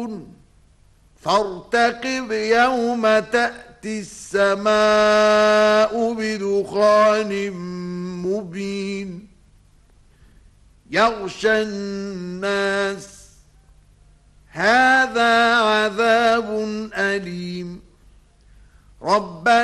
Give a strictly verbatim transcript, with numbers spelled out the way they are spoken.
يعملون فارتقب يوم تأتي السماء بدخان مبين يغشى الناس هذا عذاب أليم ربنا